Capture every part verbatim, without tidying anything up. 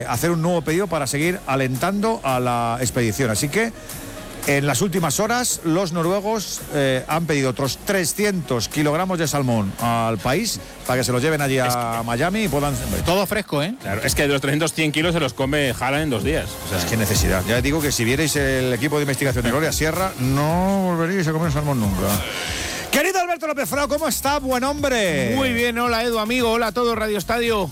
hacer un nuevo pedido para seguir alentando a la expedición. Así que en las últimas horas los noruegos eh, han pedido otros trescientos kilogramos de salmón al país para que se los lleven allí a es que, Miami y puedan... Todo fresco, ¿eh? Claro, es que de los trescientos cien kilos se los come Haaland en dos días. O sea, es que necesidad. Ya digo que si vierais el equipo de investigación de Gloria Sierra, no volveríais a comer salmón nunca. Querido Alberto López Frao, ¿cómo está? Buen hombre. Muy bien, hola Edu, amigo, hola a todo Radio Estadio.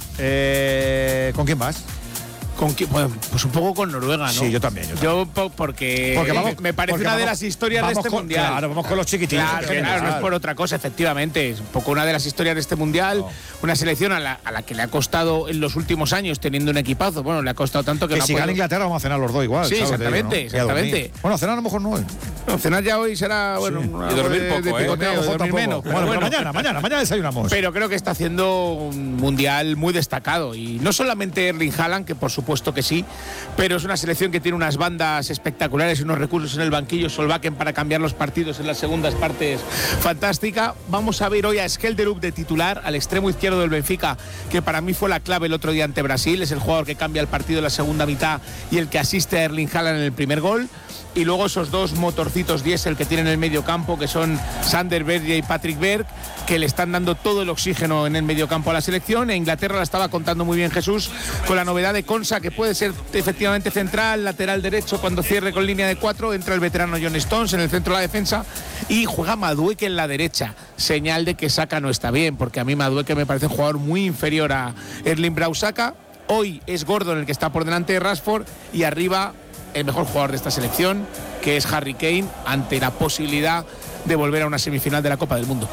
Eh, ¿Con quién vas? ¿Con quién? Bueno, pues un poco con Noruega, ¿no? Sí, yo también. Yo, yo también. po porque, porque vamos, me parece porque una vamos, de las historias de este con, mundial. Claro, vamos con los chiquitines. Claro, claro, no es por otra cosa, efectivamente. Es un poco una de las historias de este mundial. No. Una selección a la, a la que le ha costado en los últimos años teniendo un equipazo. Bueno, le ha costado tanto que, que no si gana Inglaterra vamos a cenar los dos igual. Sí, ¿sabes? exactamente, Digo, ¿no? exactamente. Bueno, cenar a lo mejor no hoy. No, cenar ya hoy será, bueno, sí. una y dormir de, poco, de picoteo, ¿eh? de dormir menos. Bueno, bueno, mañana, mañana, mañana desayunamos. Pero creo que está haciendo un mundial muy destacado. Y no solamente Erling Haaland, que por supuesto que sí, pero es una selección que tiene unas bandas espectaculares y unos recursos en el banquillo, Solbakken para cambiar los partidos en las segundas partes, fantástica. Vamos a ver hoy a Skjelderup de titular, al extremo izquierdo del Benfica, que para mí fue la clave el otro día ante Brasil. Es el jugador que cambia el partido en la segunda mitad y el que asiste a Erling Haaland en el primer gol. Y luego esos dos motorcitos diésel que tienen en el medio campo, que son Sander Berge y Patrick Berg, que le están dando todo el oxígeno en el medio campo a la selección. E Inglaterra la estaba contando muy bien Jesús, con la novedad de Konsa, que puede ser efectivamente central, lateral derecho cuando cierre con línea de cuatro. Entra el veterano John Stones en el centro de la defensa y juega Madueke en la derecha. Señal de que Saka no está bien, porque a mí Madueke me parece un jugador muy inferior a Erling Braut Saka. Hoy es Gordon el que está por delante de Rashford y arriba el mejor jugador de esta selección, que es Harry Kane, ante la posibilidad de volver a una semifinal de la Copa del Mundo.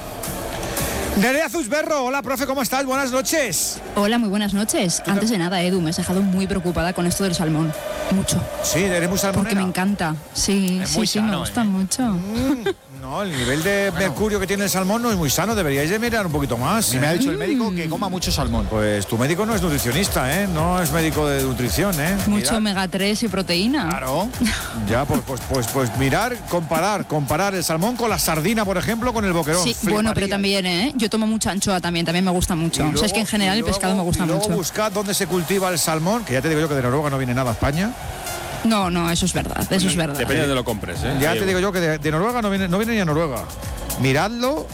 Nerea Zuzberro, hola profe, ¿cómo estás? Buenas noches. Hola, muy buenas noches. Antes de nada, Edu, me has dejado muy preocupada con esto del salmón. Mucho. Sí, eres muy salmonera. Porque me encanta. Sí, es sí, muy sí, sano, me gusta ¿eh? mucho. Mm, no, el nivel de bueno. mercurio que tiene el salmón no es muy sano, deberíais de mirar un poquito más. Me ha dicho el médico que coma mucho salmón. Pues tu médico no es nutricionista, ¿eh? No es médico de nutrición, ¿eh? Mucho Mirad. omega tres y proteína. Claro. Ya, pues, pues, pues, pues mirar, comparar, comparar el salmón con la sardina, por ejemplo, con el boquerón. Sí, Fliparía. Bueno, pero también, ¿eh? Yo tomo mucha anchoa también, también me gusta mucho. Luego, o sea, es que en general luego, el pescado me gusta y luego mucho. Buscad dónde se cultiva el salmón, que ya te digo yo que de Noruega no viene nada a España. No, no, eso es verdad, eso bueno, es verdad. Depende de donde lo compres, ¿eh? Ya sí, te bueno. digo yo que de, de Noruega no viene, no viene ni a Noruega. Miradlo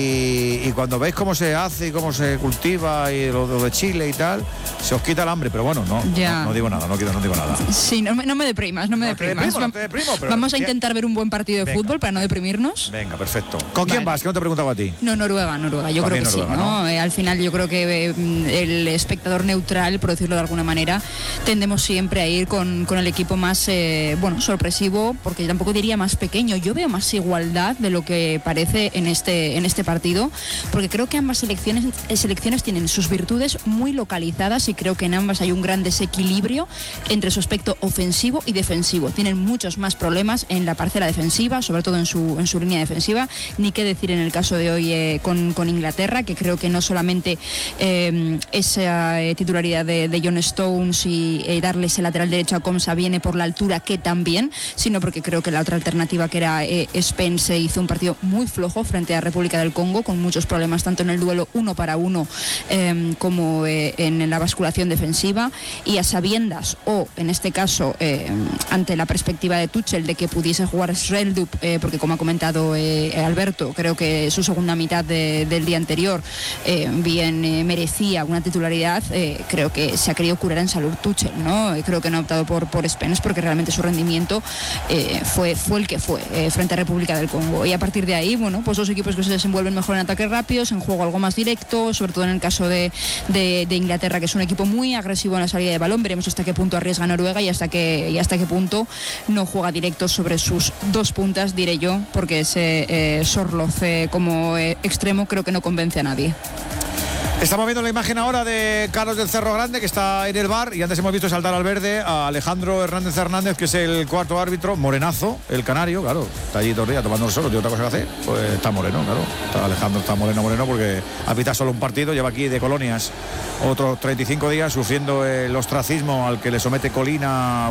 y, y cuando veis cómo se hace y cómo se cultiva y lo, lo de Chile y tal, se os quita el hambre, pero bueno, no, no, no digo nada, no, quiero, no digo nada. Sí, no me, no me deprimas, no me no te deprimas. deprimo, no te deprimo, pero Vamos a ¿qué? intentar ver un buen partido de Venga. fútbol para no deprimirnos. Venga, perfecto. ¿Con quién Vale. vas? Que no te he preguntado a ti. No, Noruega, Noruega, yo También creo que Noruega, sí, ¿no? ¿no? Eh, al final yo creo que eh, el espectador neutral, por decirlo de alguna manera, tendemos siempre a ir con, con el equipo más, eh, bueno, sorpresivo, porque yo tampoco diría más pequeño. Yo veo más igualdad de lo que parece en este, en este partido, porque creo que ambas selecciones, selecciones tienen sus virtudes muy localizadas y creo que en ambas hay un gran desequilibrio entre su aspecto ofensivo y defensivo. Tienen muchos más problemas en la parcela defensiva, sobre todo en su, en su línea defensiva, ni qué decir en el caso de hoy eh, con, con Inglaterra, que creo que no solamente eh, esa eh, titularidad de, de John Stones y eh, darle ese lateral derecho a Komsa viene por la altura, que también, sino porque creo que la otra alternativa, que era eh, Spence, hizo un partido muy flojo frente a República del Congo, con muchos problemas tanto en el duelo uno para uno eh, como eh, en la basculación defensiva, y a sabiendas o en este caso eh, ante la perspectiva de Tuchel de que pudiese jugar Skjelderup, eh, porque como ha comentado eh, Alberto, creo que su segunda mitad de, del día anterior eh, bien eh, merecía una titularidad, eh, creo que se ha querido curar en salud Tuchel, ¿no? Creo que no ha optado por, por Spence porque realmente su rendimiento eh, fue, fue el que fue eh, frente a República del Congo, y a partir de ahí, bueno, pues dos equipos que se desenvuelven mejor en ataques rápidos, en juego algo más directo, sobre todo en el caso de, de, de Inglaterra, que es un equipo muy agresivo en la salida de balón. Veremos hasta qué punto arriesga Noruega y hasta qué, y hasta qué punto no juega directo sobre sus dos puntas, diré yo, porque ese eh, Sorloth eh, como eh, extremo creo que no convence a nadie. Estamos viendo la imagen ahora de Carlos del Cerro Grande, que está en el bar, y antes hemos visto saltar al verde a Alejandro Hernández Hernández, que es el cuarto árbitro, morenazo, el canario, claro, está allí todo el día tomando el sol, tiene otra cosa que hacer, pues está moreno, claro, está Alejandro está moreno, moreno, porque ha pitado solo un partido, lleva aquí de colonias otros treinta y cinco días sufriendo el ostracismo al que le somete Colina,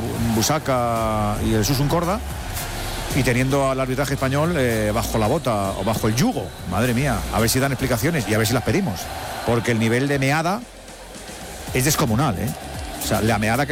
Busaca y el Susun Corda, y teniendo al arbitraje español eh, bajo la bota o bajo el yugo. Madre mía, a ver si dan explicaciones y a ver si las pedimos, porque el nivel de meada es descomunal, ¿eh? O sea, la meada que